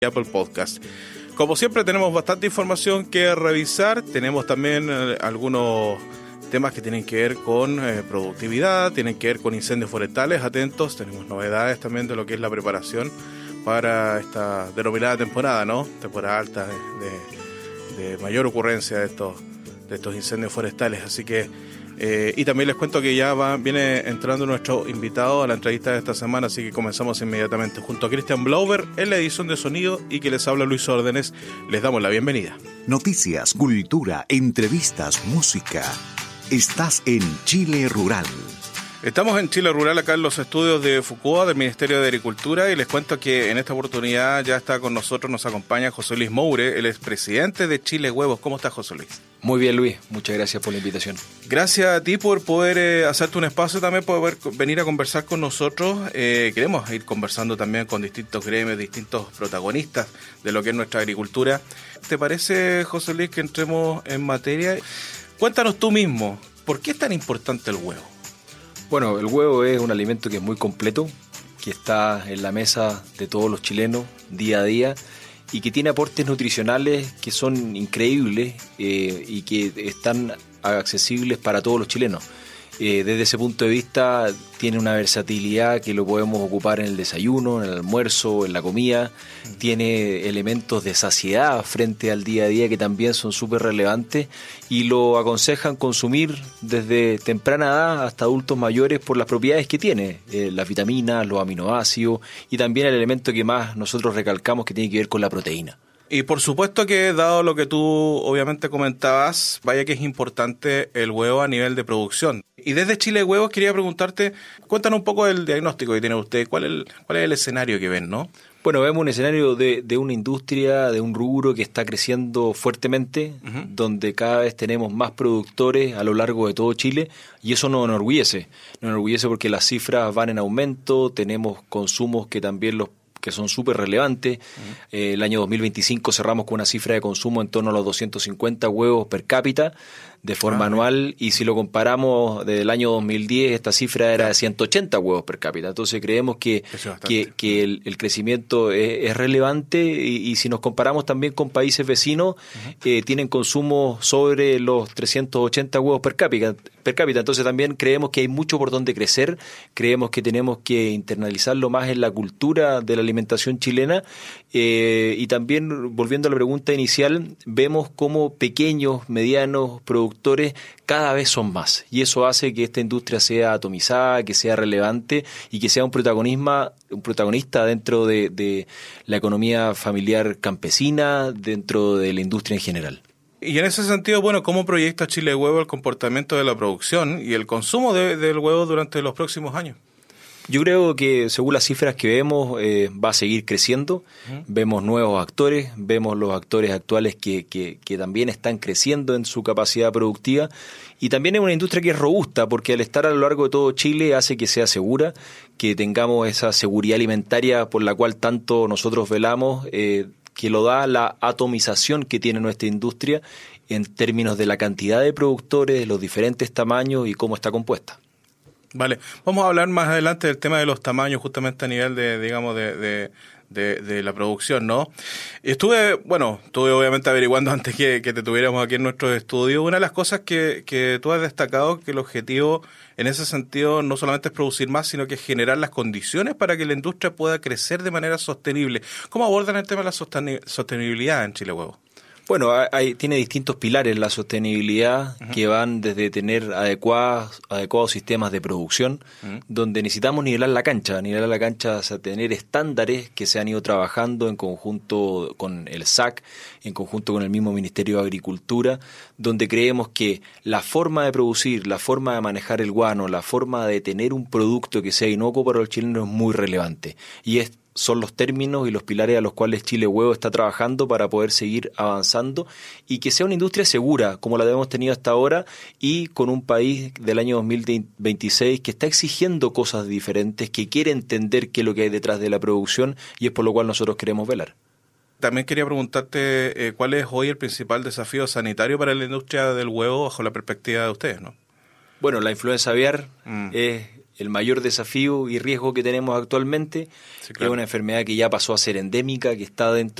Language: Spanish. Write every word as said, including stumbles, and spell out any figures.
Apple Podcast. Como siempre tenemos bastante información que revisar, tenemos también eh, algunos temas que tienen que ver con eh, productividad, tienen que ver con incendios forestales, atentos, tenemos novedades también de lo que es la preparación para esta denominada temporada, ¿no? Temporada alta de, de, de mayor ocurrencia de estos, de estos incendios forestales, así que Eh, y también les cuento que ya va, viene entrando nuestro invitado a la entrevista de esta semana, así que comenzamos inmediatamente junto a Cristian Blauber en la edición de sonido y que les habla Luis Órdenes. Les damos la bienvenida. Noticias, cultura, entrevistas, música. Estás en Chile Rural. Estamos en Chile Rural, acá en los estudios de FUCOA, del Ministerio de Agricultura, y les cuento que en esta oportunidad ya está con nosotros, nos acompaña José Luis Moure, el expresidente de Chile Huevos. ¿Cómo estás, José Luis? Muy bien, Luis. Muchas gracias por la invitación. Gracias a ti por poder eh, hacerte un espacio también, poder venir a conversar con nosotros. Eh, queremos ir conversando también con distintos gremios, distintos protagonistas de lo que es nuestra agricultura. ¿Te parece, José Luis, que entremos en materia? Cuéntanos tú mismo, ¿por qué es tan importante el huevo? Bueno, el huevo es un alimento que es muy completo, que está en la mesa de todos los chilenos día a día y que tiene aportes nutricionales que son increíbles eh, y que están accesibles para todos los chilenos. Eh, desde ese punto de vista tiene una versatilidad que lo podemos ocupar en el desayuno, en el almuerzo, en la comida. Mm. Tiene elementos de saciedad frente al día a día que también son súper relevantes y lo aconsejan consumir desde temprana edad hasta adultos mayores por las propiedades que tiene, eh, las vitaminas, los aminoácidos y también el elemento que más nosotros recalcamos que tiene que ver con la proteína. Y por supuesto que, dado lo que tú obviamente comentabas, vaya que es importante el huevo a nivel de producción. Y desde Chile Huevos quería preguntarte, cuéntanos un poco del diagnóstico que tiene usted, ¿cuál es el, cuál es el escenario que ven, no? Bueno, vemos un escenario de, de una industria, de un rubro que está creciendo fuertemente, uh-huh. donde cada vez tenemos más productores a lo largo de todo Chile y eso nos enorgullece. Nos enorgullece porque las cifras van en aumento, tenemos consumos que también los que son súper relevantes. Uh-huh. Eh, el año dos mil veinticinco cerramos con una cifra de consumo en torno a los doscientos cincuenta huevos per cápita de forma ah, anual, y si lo comparamos desde el año dos mil diez, esta cifra era de ciento ochenta huevos per cápita. Entonces creemos que, que, que el, el crecimiento es, es relevante y, y si nos comparamos también con países vecinos, uh-huh. eh, tienen consumo sobre los trescientos ochenta huevos per cápita, per cápita. Entonces también creemos que hay mucho por donde crecer, creemos que tenemos que internalizarlo más en la cultura de la alimentación chilena eh, y también, volviendo a la pregunta inicial, vemos cómo pequeños, medianos productores cada vez son más y eso hace que esta industria sea atomizada, que sea relevante y que sea un protagonismo, un protagonista dentro de, de la economía familiar campesina, dentro de la industria en general. Y en ese sentido, bueno, ¿cómo proyecta Chile Huevo el comportamiento de la producción y el consumo de, del huevo durante los próximos años? Yo creo que según las cifras que vemos eh, va a seguir creciendo, uh-huh. vemos nuevos actores, vemos los actores actuales que, que, que también están creciendo en su capacidad productiva y también es una industria que es robusta porque al estar a lo largo de todo Chile hace que sea segura, que tengamos esa seguridad alimentaria por la cual tanto nosotros velamos, eh, que lo da la atomización que tiene nuestra industria en términos de la cantidad de productores, de los diferentes tamaños y cómo está compuesta. Vale, vamos a hablar más adelante del tema de los tamaños justamente a nivel de, digamos, de, de, de, de la producción, ¿no? Estuve, bueno, estuve obviamente averiguando antes que, que te tuviéramos aquí en nuestro estudio. Una de las cosas que, que tú has destacado, que el objetivo en ese sentido no solamente es producir más, sino que es generar las condiciones para que la industria pueda crecer de manera sostenible. ¿Cómo abordan el tema de la sostenibilidad en Chile Huevo? Bueno, hay, tiene distintos pilares la sostenibilidad uh-huh. que van desde tener adecuados, adecuados sistemas de producción, uh-huh. donde necesitamos nivelar la cancha, nivelar la cancha, o sea, tener estándares que se han ido trabajando en conjunto con el S A C, en conjunto con el mismo Ministerio de Agricultura, donde creemos que la forma de producir, la forma de manejar el guano, la forma de tener un producto que sea inocuo para los chilenos es muy relevante. Y es son los términos y los pilares a los cuales Chile Huevo está trabajando para poder seguir avanzando y que sea una industria segura como la hemos tenido hasta ahora y con un país del año dos mil veintiséis que está exigiendo cosas diferentes, que quiere entender qué es lo que hay detrás de la producción y es por lo cual nosotros queremos velar. También quería preguntarte eh, cuál es hoy el principal desafío sanitario para la industria del huevo bajo la perspectiva de ustedes, ¿no? Bueno, la influenza aviar mm. es el mayor desafío y riesgo que tenemos actualmente. Sí, claro. Es una enfermedad que ya pasó a ser endémica, que está dentro